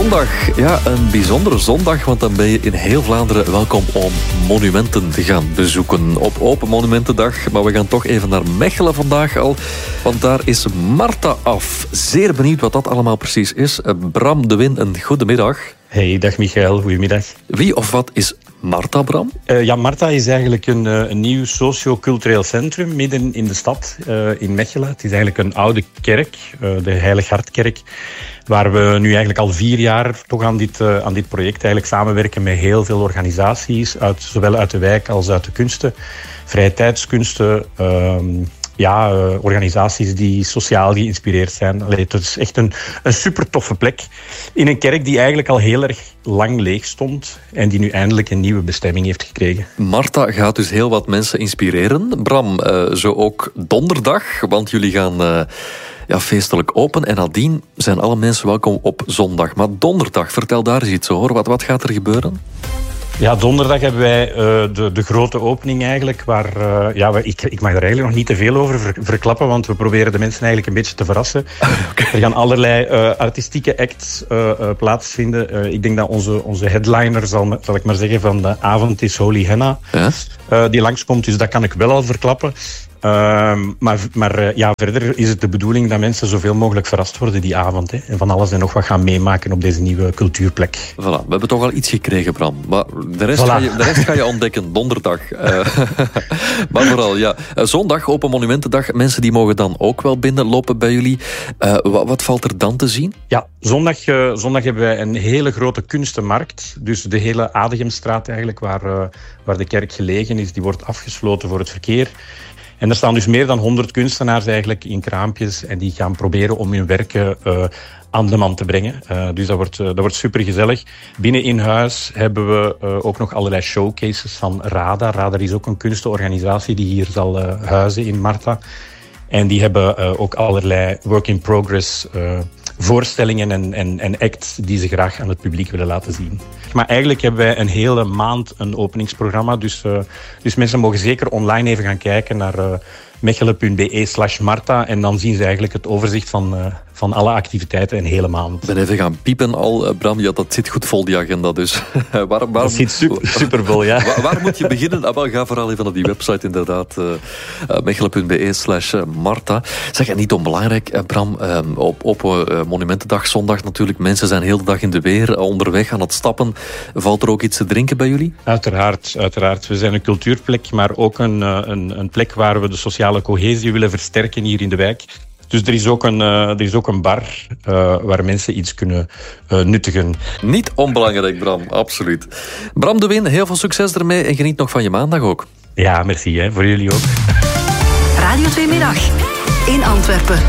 Zondag, ja, een bijzondere zondag, want dan ben je in heel Vlaanderen welkom om monumenten te gaan bezoeken op Open Monumentendag. Maar we gaan toch even naar Mechelen vandaag al, want daar is Marta af. Zeer benieuwd wat dat allemaal precies is. Bram de Win, een goedemiddag. Hey, dag Michael, goedemiddag. Wie of wat is Marta, Bram? Marta is eigenlijk een nieuw socio-cultureel centrum midden in de stad, in Mechelen. Het is eigenlijk een oude kerk, de Heilig Hartkerk, waar we nu eigenlijk al 4 jaar toch aan dit project eigenlijk samenwerken met heel veel organisaties, zowel uit de wijk als uit de kunsten, vrije tijdskunsten, organisaties die sociaal geïnspireerd zijn. Het is echt een super toffe plek in een kerk die eigenlijk al heel erg lang leeg stond en die nu eindelijk een nieuwe bestemming heeft gekregen. Marta gaat dus heel wat mensen inspireren. Bram, zo ook donderdag, want jullie gaan feestelijk open en nadien zijn alle mensen welkom op zondag. Maar donderdag, vertel daar eens iets over. Wat gaat er gebeuren? Ja, donderdag hebben wij de grote opening eigenlijk, waar ik mag er eigenlijk nog niet te veel over verklappen, want we proberen de mensen eigenlijk een beetje te verrassen. Okay. Er gaan allerlei artistieke acts plaatsvinden. Ik denk dat onze headliner, zal ik maar zeggen, van de avond is Holy Henna, die langskomt, dus dat kan ik wel al verklappen. Maar verder is het de bedoeling dat mensen zoveel mogelijk verrast worden die avond. Hè, en van alles en nog wat gaan meemaken op deze nieuwe cultuurplek. Voilà, we hebben toch al iets gekregen, Bram. Maar de rest ga je ontdekken, donderdag. Maar vooral, zondag, Open Monumentendag. Mensen die mogen dan ook wel binnenlopen bij jullie. Wat valt er dan te zien? Ja, zondag hebben wij een hele grote kunstenmarkt. Dus de hele Adegemstraat eigenlijk, waar de kerk gelegen is, die wordt afgesloten voor het verkeer. En er staan dus meer dan 100 kunstenaars eigenlijk in kraampjes en die gaan proberen om hun werken aan de man te brengen. Dus dat wordt supergezellig. Binnen in huis hebben we ook nog allerlei showcases van RADA. RADA is ook een kunstenorganisatie die hier zal huizen in Marta. En die hebben ook allerlei work-in-progress voorstellingen en acts die ze graag aan het publiek willen laten zien. Maar eigenlijk hebben wij een hele maand een openingsprogramma. Dus mensen mogen zeker online even gaan kijken naar mechelen.be/Marta. En dan zien ze eigenlijk het overzicht van alle activiteiten een hele maand. Ik ben even gaan piepen al, Bram. Ja, dat zit goed vol, die agenda. Dus. Dat zit super vol, ja. Waar moet je beginnen? Ga vooral even op die website, inderdaad. mechelen.be/Marta. Zeg, en niet onbelangrijk, Bram, op Monumentendag, zondag natuurlijk. Mensen zijn heel de dag in de weer, onderweg aan het stappen. Valt er ook iets te drinken bij jullie? Uiteraard. We zijn een cultuurplek, maar ook een plek waar we de sociale cohesie willen versterken hier in de wijk. Dus er is ook een bar waar mensen iets kunnen nuttigen. Niet onbelangrijk, Bram, absoluut. Bram de Win, heel veel succes ermee en geniet nog van je maandag ook. Ja, merci, voor jullie ook. Radio 2 Middag in Antwerpen.